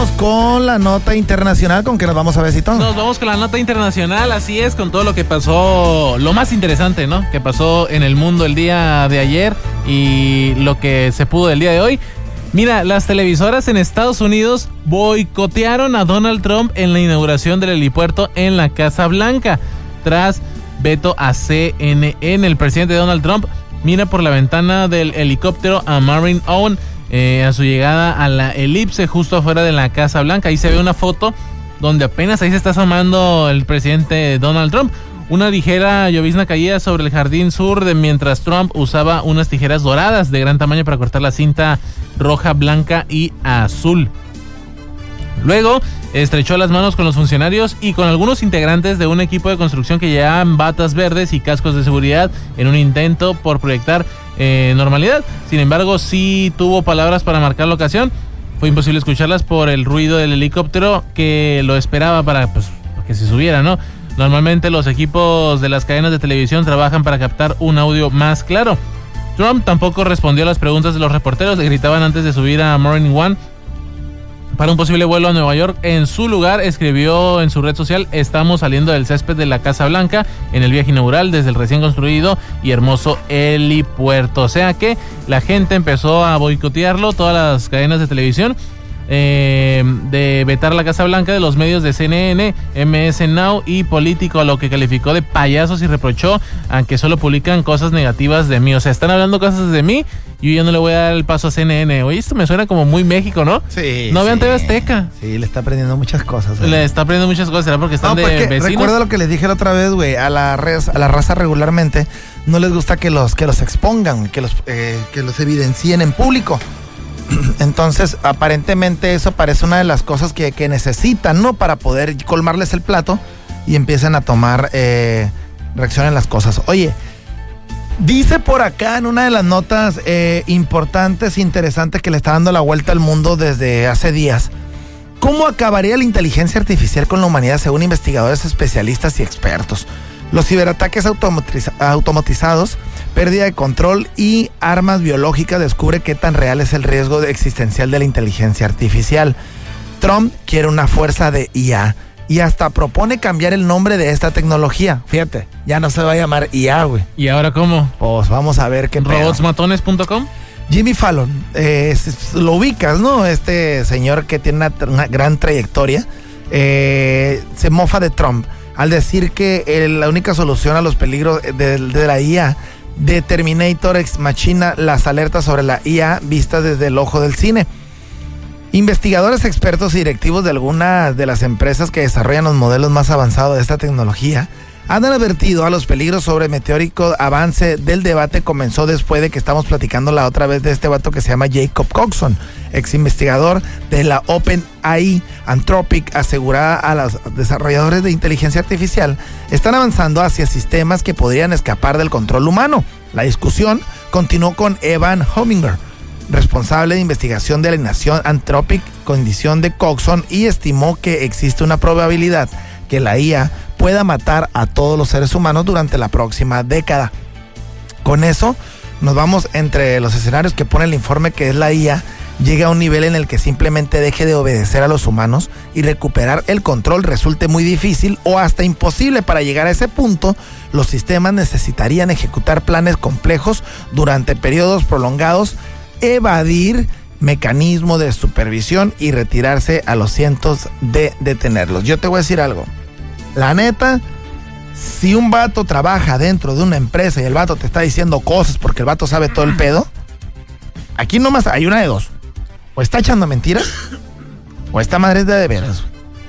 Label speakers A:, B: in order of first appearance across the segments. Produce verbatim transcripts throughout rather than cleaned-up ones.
A: vámonos con la nota internacional. ¿Con qué nos vamos a besito?
B: Nos vamos con la nota internacional, así es, con todo lo que pasó, lo más interesante, ¿no? Que pasó en el mundo el día de ayer y lo que se pudo el día de hoy. Mira, las televisoras en Estados Unidos boicotearon a Donald Trump en la inauguración del helipuerto en la Casa Blanca, tras veto a C N N. El presidente Donald Trump mira por la ventana del helicóptero a Marine One eh, a su llegada a la elipse justo afuera de la Casa Blanca. Ahí se ve una foto donde apenas ahí se está asomando el presidente Donald Trump. Una ligera llovizna caía sobre el jardín sur de mientras Trump usaba unas tijeras doradas de gran tamaño para cortar la cinta roja, blanca y azul. Luego estrechó las manos con los funcionarios y con algunos integrantes de un equipo de construcción que llevaban batas verdes y cascos de seguridad en un intento por proyectar eh, normalidad. Sin embargo, sí tuvo palabras para marcar la ocasión. Fue imposible escucharlas por el ruido del helicóptero que lo esperaba para pues, que se subiera, ¿no? Normalmente los equipos de las cadenas de televisión trabajan para captar un audio más claro. Trump tampoco respondió a las preguntas de los reporteros. Le gritaban antes de subir a Marine One para un posible vuelo a Nueva York. En su lugar, escribió en su red social: estamos saliendo del césped de la Casa Blanca en el viaje inaugural desde el recién construido y hermoso helipuerto. O sea que la gente empezó a boicotearlo, todas las cadenas de televisión, eh, de vetar la Casa Blanca de los medios de C N N, M S Now y Político, a lo que calificó de payasos y reprochó a que solo publican cosas negativas de mí. O sea, están hablando cosas de mí y yo no le voy a dar el paso a C N N. Oye, esto me suena como muy México, ¿no?
A: Sí.
B: No vean
A: sí.
B: T V Azteca.
A: Sí, le está aprendiendo muchas cosas. ¿eh?
B: Le está aprendiendo muchas cosas, ¿será porque están
A: no,
B: de
A: porque
B: vecinos?
A: Recuerda lo que les dije la otra vez, güey. A la res, a la raza regularmente no les gusta que los, que los expongan, que los, eh, que los evidencien en público. Entonces, aparentemente eso parece una de las cosas que, que necesitan, ¿no? Para poder colmarles el plato y empiecen a tomar eh, reacción en las cosas. Oye, dice por acá en una de las notas eh, importantes, interesantes, que le está dando la vuelta al mundo desde hace días: ¿cómo acabaría la inteligencia artificial con la humanidad según investigadores, especialistas y expertos? Los ciberataques automatiz- automatizados, pérdida de control y armas biológicas descubre qué tan real es el riesgo de existencial de la inteligencia artificial. Trump quiere una fuerza de I A y hasta propone cambiar el nombre de esta tecnología. Fíjate, ya no se va a llamar I A, güey.
B: ¿Y ahora cómo?
A: Pues vamos a ver qué pedo.
B: robots matones punto com.
A: Jimmy Fallon, eh, lo ubicas, ¿no? Este señor que tiene una, una gran trayectoria, eh, se mofa de Trump al decir que el, la única solución a los peligros de, de la I A, de Terminator Ex Machina, las alertas sobre la I A vistas desde el ojo del cine. Investigadores, expertos y directivos de algunas de las empresas que desarrollan los modelos más avanzados de esta tecnología han advertido a los peligros sobre meteórico avance del debate. Comenzó después de que estamos platicando la otra vez de este vato que se llama Jacob Coxon, ex investigador de la OpenAI. Anthropic asegura a los desarrolladores de inteligencia artificial están avanzando hacia sistemas que podrían escapar del control humano. La discusión continuó con Evan Hominger, responsable de investigación de la alineación Anthropic, condición de Coxon, y estimó que existe una probabilidad que la I A pueda matar a todos los seres humanos durante la próxima década. Con eso nos vamos entre los escenarios que pone el informe, que es la I A llegue a un nivel en el que simplemente deje de obedecer a los humanos y recuperar el control resulte muy difícil o hasta imposible. Para llegar a ese punto, los sistemas necesitarían ejecutar planes complejos durante periodos prolongados, evadir mecanismos de supervisión y retirarse a los cientos de detenerlos. Yo te voy a decir algo. La neta, si un vato trabaja dentro de una empresa y el vato te está diciendo cosas porque el vato sabe todo el pedo, aquí nomás hay una de dos: o está echando mentiras o esta madre es de de veras.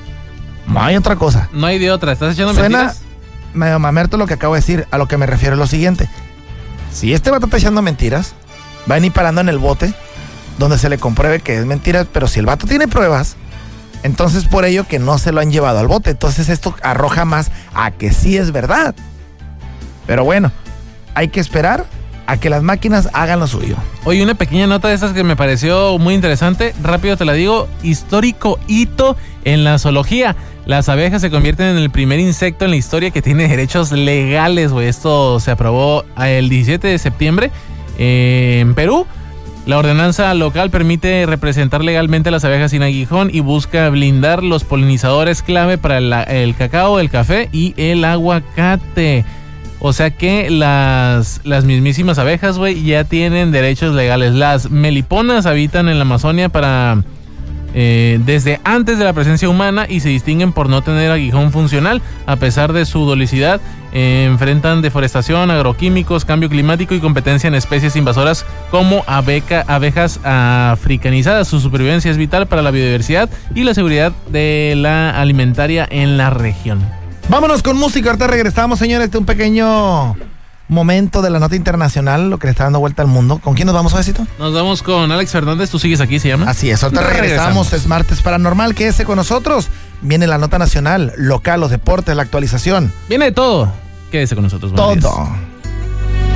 A: No hay otra cosa.
B: No hay de otra. ¿Estás echando
A: Suena
B: mentiras?
A: medio mamerto lo que acabo de decir. A lo que me refiero es lo siguiente: si este vato está echando mentiras, va a ir parando en el bote donde se le compruebe que es mentira. Pero si el vato tiene pruebas, entonces por ello que no se lo han llevado al bote. Entonces esto arroja más a que sí es verdad. Pero bueno, hay que esperar a que las máquinas hagan lo suyo.
B: Oye, una pequeña nota de estas que me pareció muy interesante. Rápido te la digo. Histórico hito en la zoología. Las abejas se convierten en el primer insecto en la historia que tiene derechos legales, güey. Esto se aprobó el diecisiete de septiembre eh, en Perú. La ordenanza local permite representar legalmente a las abejas sin aguijón y busca blindar los polinizadores clave para el, el cacao, el café y el aguacate. O sea que las, las mismísimas abejas, güey, ya tienen derechos legales. Las meliponas habitan en la Amazonia para... Eh, desde antes de la presencia humana y se distinguen por no tener aguijón funcional. A pesar de su dolicidad, eh, enfrentan deforestación, agroquímicos, cambio climático y competencia en especies invasoras como abeca, abejas africanizadas. Su supervivencia es vital para la biodiversidad y la seguridad de la alimentaria en la región.
A: Vámonos con música, ahorita regresamos, señores, de un pequeño momento de la nota internacional, lo que le está dando vuelta al mundo. ¿Con quién nos vamos, Suavecito?
B: Nos vamos con Alex Fernández, tú sigues aquí, ¿se llama?
A: Así es, ahorita regresamos, regresamos. Es martes paranormal, quédese con nosotros. Viene la nota nacional, local, los deportes, la actualización.
B: Viene de todo, quédese con nosotros.
A: Todo.